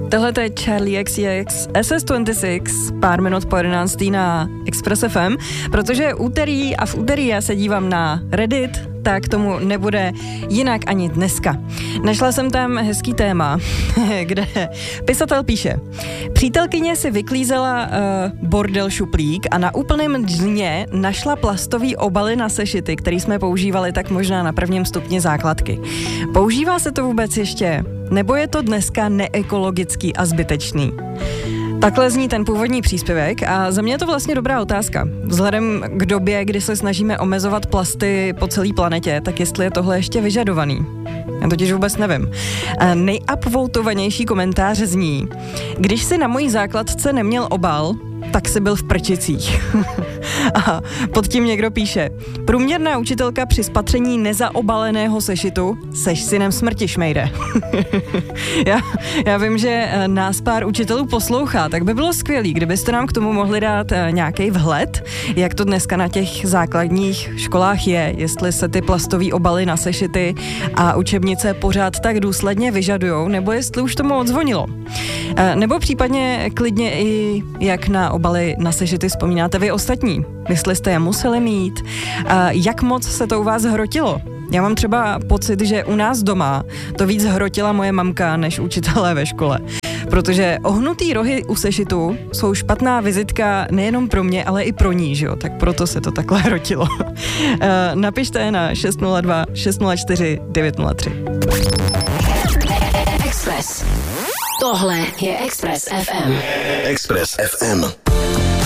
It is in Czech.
Tohle je Charlie XCX SS26, pár minut po 11. na Express FM, protože úterý a v úterý já se dívám na Reddit, tak tomu nebude jinak ani dneska. Našla jsem tam hezký téma, kde pisatel píše: přítelkyně si vyklízela bordel šuplík a na úplném dně našla plastový obaly na sešity, který jsme používali tak možná na prvním stupni základky. Používá se to vůbec ještě? Nebo je to dneska neekologický a zbytečný? Takhle zní ten původní příspěvek a za mě je to vlastně dobrá otázka. Vzhledem k době, kdy se snažíme omezovat plasty po celé planetě, tak jestli je tohle ještě vyžadovaný. Já totiž vůbec nevím. Nejupvotovanější komentář zní: když si na mojí základce neměl obal, tak si byl v prčicích. A pod tím někdo píše: průměrná učitelka při spatření nezaobaleného sešitu, seš synem smrti, šmejde. já vím, že nás pár učitelů poslouchá, tak by bylo skvělý, kdybyste nám k tomu mohli dát nějaký vhled, jak to dneska na těch základních školách je, jestli se ty plastové obaly na sešity a učebnice pořád tak důsledně vyžadujou, nebo jestli už tomu odzvonilo. Nebo případně klidně i jak na obaly na sešity vzpomínáte vy ostatní. Jestli jste je museli mít, jak moc se to u vás hrotilo. Já mám třeba pocit, že u nás doma to víc hrotila moje mamka než učitelé ve škole. Protože ohnutý rohy u sešitu jsou špatná vizitka nejenom pro mě, ale i pro ní, že jo? Tak proto se to takhle hrotilo. Napište na 602 604 903. Express. Tohle je Express FM. Express FM.